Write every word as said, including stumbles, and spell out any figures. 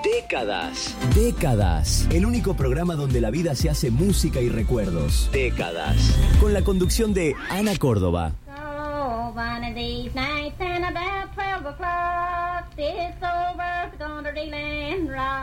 Décadas. Décadas. El único programa donde la vida se hace música y recuerdos. Décadas. Con la conducción de Ana Córdoba. Oh, one of these nights and about twelve o'clock, this old world's gonna reel and rock.